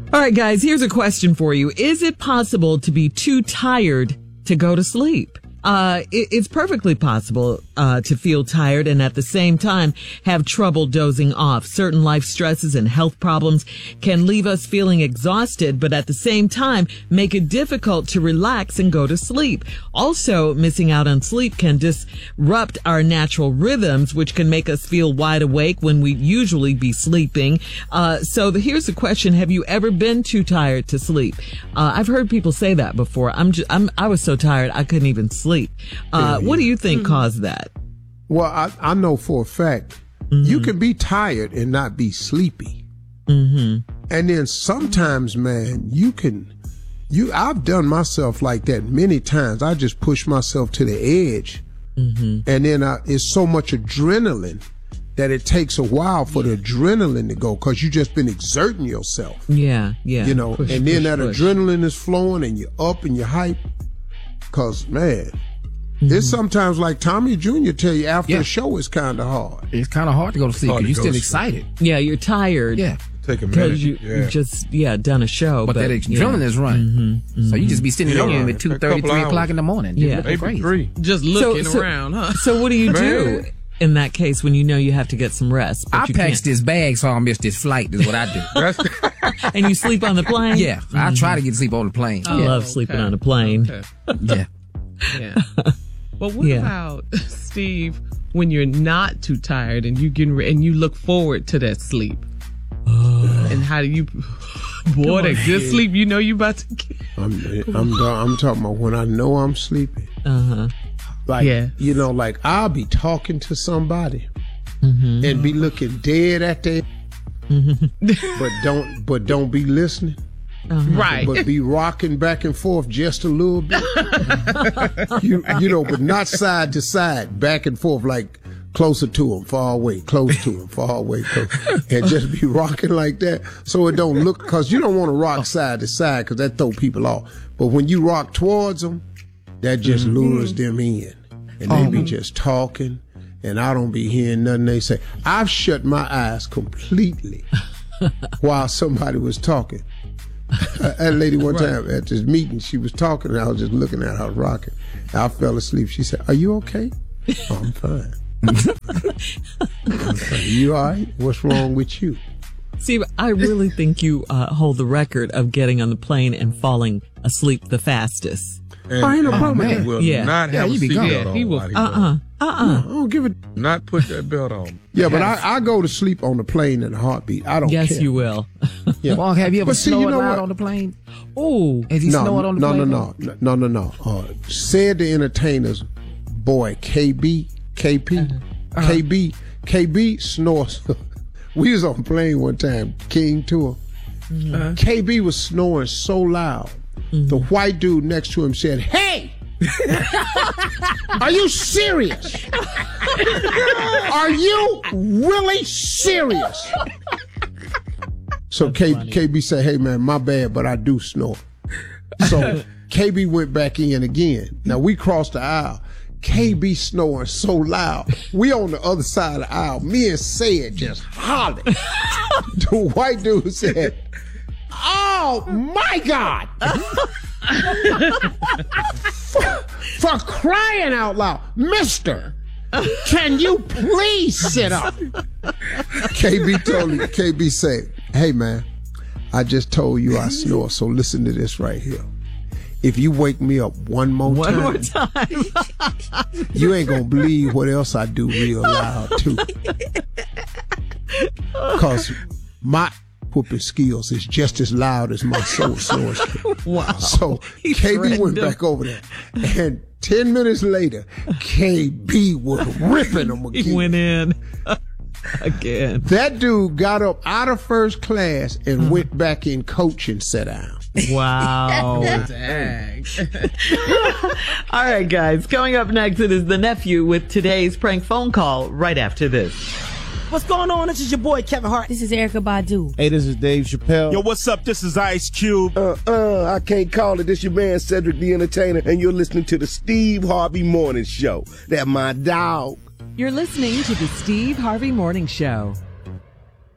All right, guys, here's a question for you. Is it possible to be too tired to go to sleep? It's perfectly possible to feel tired and at the same time have trouble dozing off. Certain life stresses and health problems can leave us feeling exhausted, but at the same time make it difficult to relax and go to sleep. Also, missing out on sleep can disrupt our natural rhythms, which can make us feel wide awake when we'd usually be sleeping. Here's the question. Have you ever been too tired to sleep? I've heard people say that before. I was so tired I couldn't even sleep. What do you think caused that? Well, I know for a fact you can be tired and not be sleepy. And then sometimes, man, I've done myself like that many times. I just push myself to the edge. And then it's so much adrenaline that it takes a while for the adrenaline to go because you just been exerting yourself. Yeah. You know, push. Adrenaline is flowing and you're up and you're hype. Because, man, it's sometimes like Tommy Jr. tell you after a show it's kind of hard. It's kind of hard to go to sleep because you're still excited. Yeah, you're tired. Yeah. Take a minute. Because you just, done a show. But that adrenaline is running. So you just be sitting in your room at 2:30, 3 o'clock in the morning. Yeah. Maybe crazy. 3. Just looking around, huh? So what do you do in that case when you know you have to get some rest? I pack this bag so I don't miss this flight is what I do. And you sleep on the plane? Yeah. I try to get sleep on the plane. I love sleeping on a plane. Okay. Yeah. Yeah. But what about, Steve, when you're not too tired and you look forward to that sleep? And how do you, that good sleep you know you about to get? I'm talking about when I know I'm sleepy. Like, you know, like I'll be talking to somebody and be looking dead at them, but don't be listening. Right. But be rocking back and forth just a little bit. you know, but not side to side, back and forth, like closer to him, far away, close to him, far away, close. And just be rocking like that so it don't look, because you don't want to rock side to side because that throw people off. But when you rock towards them, that just lures them in. And they be just talking, and I don't be hearing nothing they say. I've shut my eyes completely while somebody was talking. That lady one time at this meeting, she was talking and I was just looking at her, I was rocking. I fell asleep. She said, "Are you okay?" "Oh, I'm fine." "You all right? What's wrong with you?" See, I really think you hold the record of getting on the plane and falling asleep the fastest. And I ain't no problem. man will not have a seatbelt on. He will. No, I don't give a. Not put that belt on. Yeah, but I go to sleep on the plane in a heartbeat. I don't care. Yes, you will. Yeah. Well, have you ever snored loud what? on the plane? Oh, Has he snored on the plane? No. Said the Entertainers boy, KB, snores. We was on a plane one time, King Tour. KB was snoring so loud. The white dude next to him said, "Hey, are you serious? Are you really serious?" So KB said, "Hey man, my bad, but I do snore." So KB went back in again. Now we crossed the aisle. KB snoring so loud. We on the other side of the aisle. Me and Said just hollering. The white dude said, "Oh my God." For crying out loud, "Mister, can you please sit up?" KB said, "Hey man, I just told you I snore, so listen to this right here. If you wake me up one more time, you ain't gonna believe what else I do real loud too. Cause my whooping skills is just as loud as my soul snores." wow. So KB went back over there, and 10 minutes later, KB was ripping him again. He went in again. That dude got up out of first class and went back in coach and sat down. Wow. Dang. All right, guys. Coming up next, it is the nephew with today's prank phone call right after this. What's going on? This is your boy Kevin Hart. This is Erykah Badu. Hey, this is Dave Chappelle. Yo, what's up? This is Ice Cube. I can't call it. This your man Cedric the Entertainer, and you're listening to the Steve Harvey Morning Show. That my dog. You're listening to the Steve Harvey Morning Show.